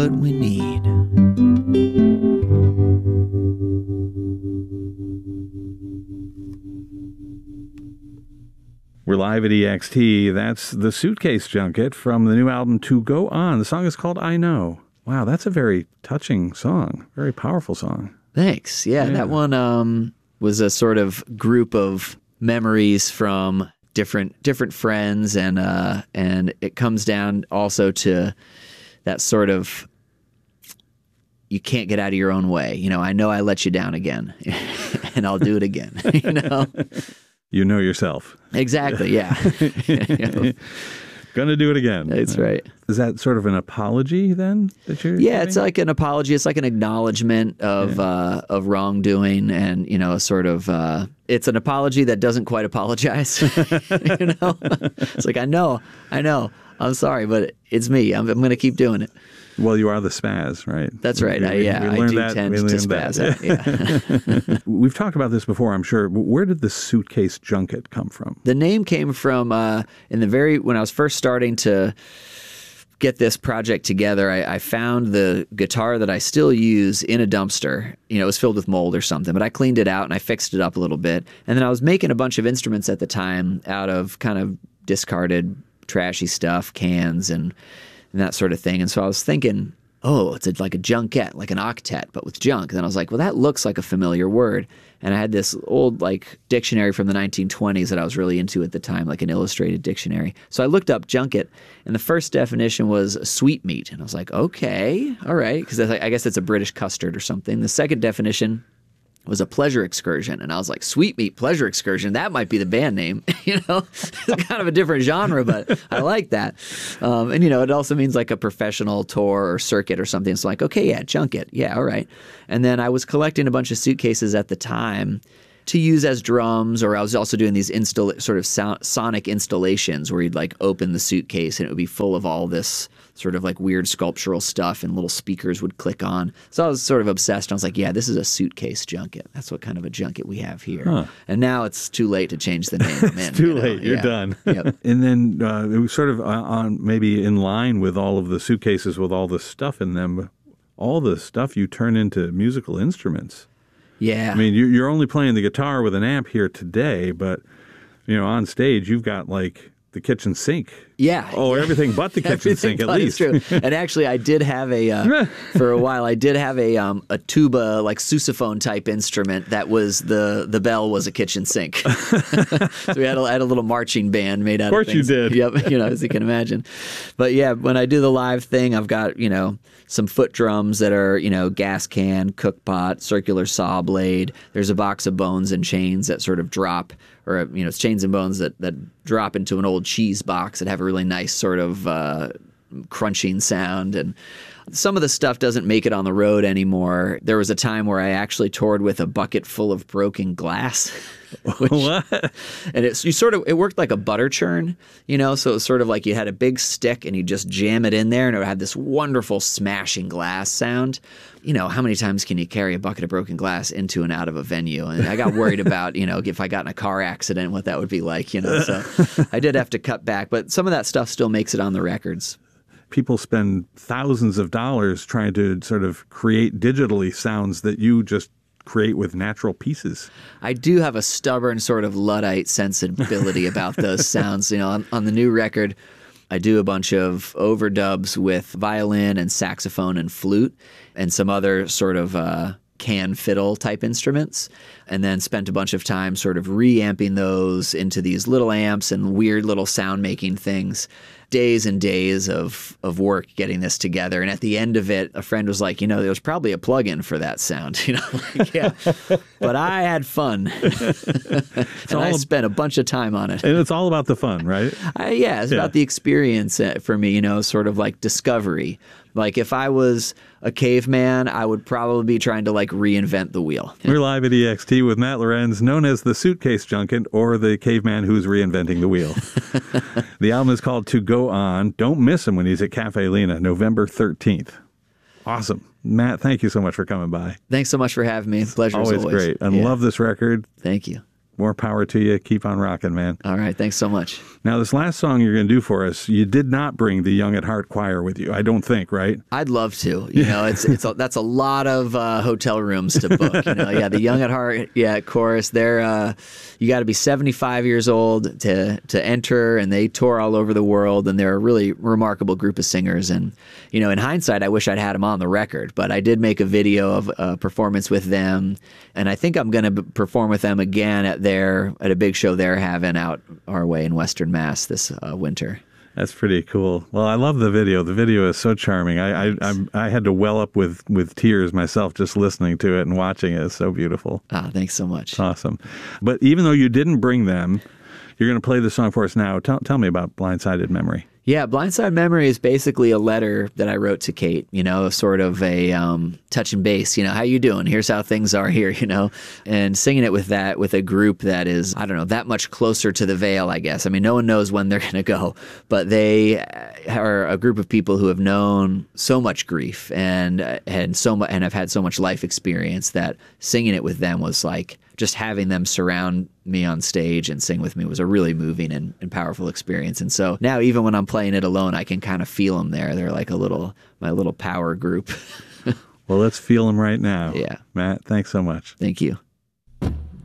what we need. We're live at EXT. That's the Suitcase Junket from the new album To Go On. The song is called I Know. Wow, that's a very touching song. Very powerful song. Thanks. Yeah. That one was a sort of group of memories from different friends, and it comes down also to that sort of, you can't get out of your own way. You know I let you down again, and I'll do it again. You know yourself. Exactly. Yeah. Gonna do it again. That's right. Is that sort of an apology then that you're Yeah, giving? it's like an apology. It's like an acknowledgement of wrongdoing, and sort of it's an apology that doesn't quite apologize. It's like I know, I'm sorry, but it's me. I'm going to keep doing it. Well, you are the spaz, right? That's right. I do tend to spaz out. Yeah. We've talked about this before, I'm sure. Where did the Suitcase Junket come from? The name came from when I was first starting to get this project together, I found the guitar that I still use in a dumpster. It was filled with mold or something, but I cleaned it out and I fixed it up a little bit. And then I was making a bunch of instruments at the time out of kind of discarded, trashy stuff, cans and that sort of thing. And so I was thinking, oh, it's like a junket, like an octet, but with junk. And then I was like, well, that looks like a familiar word. And I had this old dictionary from the 1920s that I was really into at the time, like an illustrated dictionary. So I looked up junket, and the first definition was a sweetmeat. And I was like, okay, all right, because I guess it's a British custard or something. The second definition was a pleasure excursion. And I was like, Sweetmeat Pleasure Excursion, that might be the band name. It's kind of a different genre, but I like that. And it also means like a professional tour or circuit or something. So like, okay, yeah, junket. Yeah, all right. And then I was collecting a bunch of suitcases at the time to use as drums, or I was also doing these sort of sonic installations where you'd open the suitcase and it would be full of all this sort of weird sculptural stuff, and little speakers would click on. So I was sort of obsessed. I was like, yeah, this is a suitcase junket. That's what kind of a junket we have here. Huh. And now it's too late to change the name. It's too late. You're done. Yep. And then it was sort of on maybe in line with all of the suitcases with all the stuff in them, all the stuff you turn into musical instruments. Yeah. I mean, you're only playing the guitar with an amp here today, but, on stage you've got the kitchen sink. Yeah. Oh, everything but the kitchen sink, at least. True. And actually, I did have for a while, I did have a tuba, sousaphone type instrument that was the bell was a kitchen sink. So we had a little marching band made out of things. Of course you did. Yep, as you can imagine. But yeah, when I do the live thing, I've got, some foot drums that are, gas can, cook pot, circular saw blade. There's a box of bones and chains that sort of drop, or, it's chains and bones that drop into an old cheese box that have a really nice sort of crunching sound. And some of the stuff doesn't make it on the road anymore. There was a time where I actually toured with a bucket full of broken glass. What? And it worked like a butter churn, so it was sort of like you had a big stick and you just jam it in there and it would have this wonderful smashing glass sound. How many times can you carry a bucket of broken glass into and out of a venue? And I got worried about, if I got in a car accident, what that would be like, so I did have to cut back. But some of that stuff still makes it on the records. People spend thousands of dollars trying to sort of create digitally sounds that you just create with natural pieces. I do have a stubborn sort of Luddite sensibility about those sounds. On the new record, I do a bunch of overdubs with violin and saxophone and flute and some other sort of can fiddle type instruments, and then spent a bunch of time sort of reamping those into these little amps and weird little sound making things. Days and days of work getting this together. And at the end of it, a friend was like, there was probably a plug-in for that sound, yeah. But I had fun. And I spent a bunch of time on it. And it's all about the fun, right? It's about the experience for me, sort of like discovery. If I was a caveman, I would probably be trying to reinvent the wheel. We're live at EXT with Matt Lorenz, known as the Suitcase Junket or the caveman who's reinventing the wheel. The album is called To Go On. Don't miss him when he's at Cafe Lena, November 13th. Awesome. Matt, thank you so much for coming by. Thanks so much for having me. Pleasure as always. Great. And love this record. Thank you. More power to you. Keep on rocking, man. All right. Thanks so much. Now, this last song you're going to do for us, you did not bring the Young at Heart Choir with you, I don't think, right? I'd love to. You know, that's a lot of hotel rooms to book. You know, yeah, the Young at Heart, chorus. They're you got to be 75 years old to enter, and they tour all over the world, and they're a really remarkable group of singers. And you know, in hindsight, I wish I'd had them on the record, but I did make a video of a performance with them, and I think I'm going to perform with them again at a big show they're having out our way in Western Mass this winter. That's pretty cool. Well, I love the video. The video is so charming. I had to well up with tears myself just listening to it and watching it. It's so beautiful. Thanks so much. It's awesome. But even though you didn't bring them, you're going to play the song for us now. Tell me about Blindsided Memory. Yeah, Blindside Memory is basically a letter that I wrote to Kate, you know, sort of a touch and base, you know, how you doing? Here's how things are here, you know, and singing it with a group that is, I don't know, that much closer to the veil, I guess. I mean, no one knows when they're going to go, but they are a group of people who have known so much grief and have had so much life experience that singing it with them was like, just having them surround me on stage and sing with me was a really moving and powerful experience. And so now even when I'm playing it alone, I can kind of feel them there. They're like my little power group. Well, let's feel them right now. Yeah. Matt, thanks so much. Thank you.